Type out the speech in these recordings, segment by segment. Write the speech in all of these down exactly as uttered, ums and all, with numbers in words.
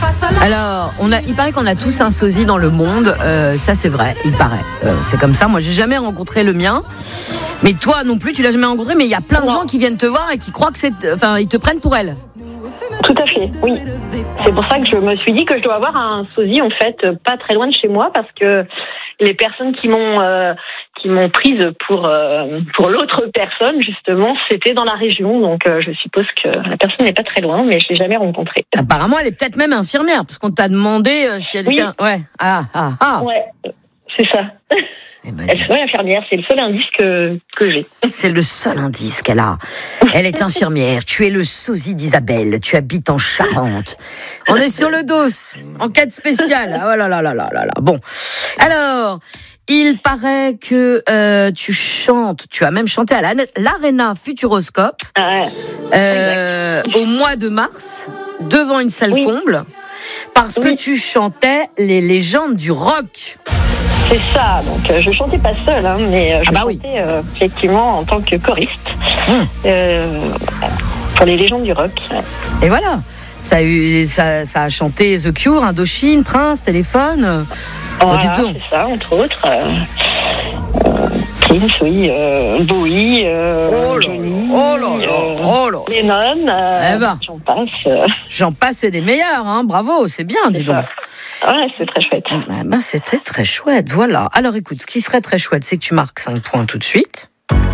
Alors, on a, il paraît qu'on a tous un sosie dans le monde. Euh, ça, c'est vrai, il paraît. Euh, c'est comme ça. Moi, j'ai jamais rencontré le mien. Mais toi non plus, tu l'as jamais rencontré. Mais il y a plein de gens qui viennent te voir et qui croient que c'est, enfin, ils te prennent pour elle. Tout à fait, oui. C'est pour ça que je me suis dit que je dois avoir un sosie, en fait, pas très loin de chez moi, parce que les personnes qui m'ont euh, qui m'ont prise pour euh, pour l'autre personne, justement, c'était dans la région. Donc, euh, je suppose que la personne n'est pas très loin, mais je l'ai jamais rencontrée. Apparemment, elle est peut-être même infirmière, parce qu'on t'a demandé euh, si elle oui. était. Un... Ouais. Ah ah ah. Ouais, c'est ça. Eh ben, elle serait infirmière, c'est le seul indice que, que j'ai. C'est le seul indice qu'elle a. Elle est infirmière, tu es le sosie d'Isabelle, tu habites en Charente. On est sur le dos, enquête spéciale. Oh là là là là là là. Bon, alors, il paraît que euh, tu chantes, tu as même chanté à l'Arena Futuroscope ah, euh, au mois de mars, devant une salle oui. comble, parce oui. que tu chantais les légendes du rock. C'est ça, donc euh, je chantais pas seule, hein, mais euh, je ah bah chantais oui. euh, effectivement en tant que choriste hum. euh, pour les légendes du rock. Et voilà, ça a, eu, ça, ça a chanté The Cure, Indochine, Prince, Téléphone. Voilà, c'est ça, entre autres. Euh, euh, Prince, oui, euh, Bowie, euh, oh là, Johnny, oh là, euh, oh là. Lennon, euh, eh ben. j'en passe. Euh. J'en passe et des meilleurs, hein, bravo, c'est bien, dis donc. Ouais, c'est très chouette. Eh ben, c'était très chouette, voilà. Alors écoute, ce qui serait très chouette, c'est que tu marques cinq points tout de suite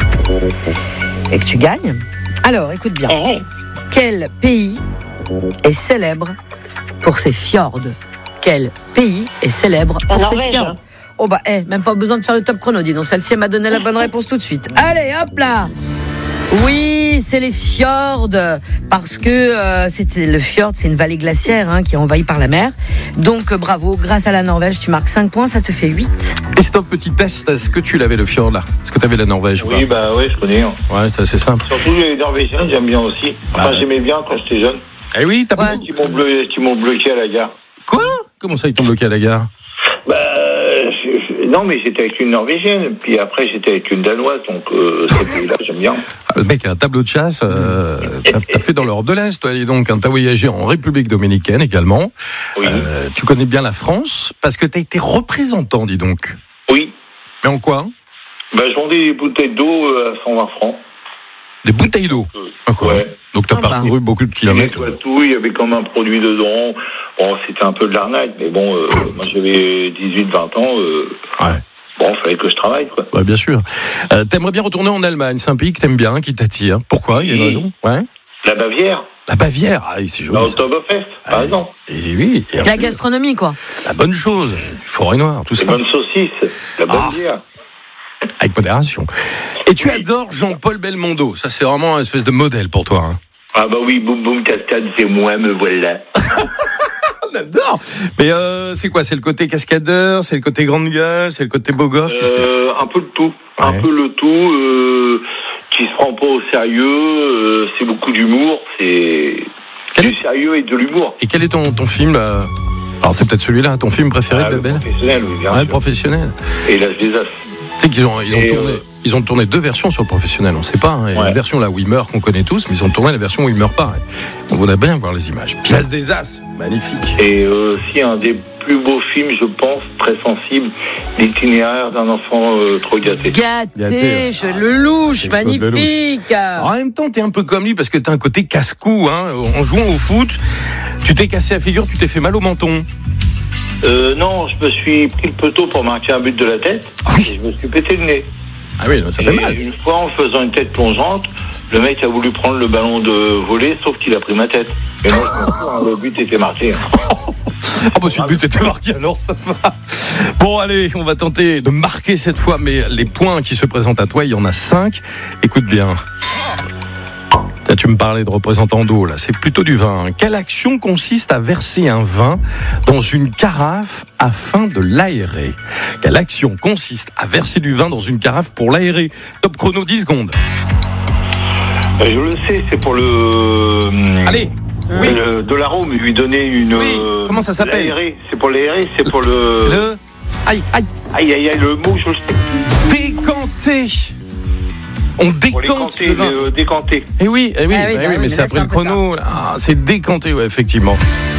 et que tu gagnes. Alors, écoute bien. Hey. Quel pays est célèbre pour ses fjords? Quel pays est célèbre pour ses fjords? Oh bah, eh, même pas besoin de faire le top chrono, dis donc. Celle-ci, elle m'a donné la bonne réponse tout de suite. Allez, hop là! Oui, c'est les fjords, parce que euh, c'est, le fjord, c'est une vallée glaciaire hein, qui est envahie par la mer. Donc, euh, bravo, grâce à la Norvège, tu marques cinq points, ça te fait huit. Et c'est un petit test, est-ce que tu l'avais le fjord là? Est-ce que tu avais la Norvège? Oui, bah oui, je connais. Hein. Ouais, c'est assez simple. Surtout les Norvégiens, j'aime bien aussi. Enfin, ah, j'aimais bien quand j'étais jeune. Eh oui, t'as ouais. Qui m'ont, bleu, qui m'ont bloqué à la gare. Quoi? Comment ça, ils t'ont bloqué à la gare? Bah, je, je, non, mais j'étais avec une Norvégienne, puis après j'étais avec une Danoise, donc euh, ces pays-là, j'aime bien. Ah, le mec a un tableau de chasse, euh, t'as, t'as fait dans l'Europe de l'Est, toi, et donc, hein, t'as voyagé en République Dominicaine également. Oui. Euh, tu connais bien la France, parce que t'as été représentant, dis donc. Oui. Mais en quoi? Bah, je vendais des bouteilles d'eau à cent vingt francs. Des bouteilles d'eau? euh, Ouais. Donc t'as ah, parcouru bah. beaucoup de kilomètres. Il tout, il y avait comme un produit dedans. Bon, c'était un peu de l'arnaque, mais bon, euh, moi j'avais dix-huit vingt ans. Euh, ouais. Bon, il fallait que je travaille, quoi. Ouais, bien sûr. Euh, t'aimerais bien retourner en Allemagne, c'est un pays que t'aimes bien, qui t'attire. Pourquoi? Il y a une raison? Ouais. La Bavière. La Bavière, ah, c'est joli. L'Oktoberfest, par exemple. Et oui. Et la gastronomie, quoi. La bonne chose, forêt noire, tout ça. La bonne saucisse, la bonne ah. bière. Avec modération. Et tu adores Jean-Paul Belmondo. Ça, c'est vraiment un espèce de modèle pour toi. Hein. Ah bah oui, boum boum cascade, c'est moi, me voilà. On adore. Mais euh, c'est quoi? C'est le côté cascadeur? C'est le côté grande gueule? C'est le côté beau gosse? euh, Un peu le tout. Ouais. Un peu le tout. Euh, qui se prend pas au sérieux. Euh, c'est beaucoup d'humour. C'est quel du est... sérieux et de l'humour. Et quel est ton, ton film euh... Alors c'est peut-être celui-là, ton film préféré ah, de Babel? Professionnel, oui, bien ouais, sûr. Le professionnel. Et l'âge des as. Tu sais qu'ils ont, ils ont, tourné, euh... ils ont tourné deux versions sur le professionnel, on ne sait pas. Hein. Il y a ouais. une version là où il meurt qu'on connaît tous, mais ils ont tourné la version où il meurt pas. On voudrait bien voir les images. Place des As, magnifique. Et euh, aussi un des plus beaux films, je pense, très sensible, l'itinéraire d'un enfant euh, trop gâté. Gâté, gâté je ah, le louche, magnifique. En même temps, t'es un peu comme lui parce que t'as un côté casse-cou. Hein. En jouant au foot, tu t'es cassé la figure, tu t'es fait mal au menton. Euh, non, je me suis pris le poteau pour marquer un but de la tête et je me suis pété le nez. Ah oui, ça fait et mal. Une fois, en faisant une tête plongeante, le mec a voulu prendre le ballon de volley, sauf qu'il a pris ma tête. Et moi, je me suis, hein, le but était marqué. Ah bah si le but était marqué, alors ça va. Bon, allez, on va tenter de marquer cette fois, mais les points qui se présentent à toi, il y en a cinq. Écoute bien. Là, tu me parlais de représentant d'eau, là, c'est plutôt du vin. Quelle action consiste à verser un vin dans une carafe afin de l'aérer? Quelle action consiste à verser du vin dans une carafe pour l'aérer? Top chrono, dix secondes. Euh, je le sais, c'est pour le... Allez oui. Le, de l'arôme, lui donner une... Oui, comment ça s'appelle? L'aérer, c'est pour l'aérer, c'est pour le... C'est le... Aïe, aïe Aïe, aïe, aïe, le mot, je le sais. Décanter. On décante le vin. Euh, décanter. Eh oui, eh oui, ah oui, eh bah oui, oui, mais, mais c'est là, après le chrono. Ah, c'est décanté, ouais, effectivement.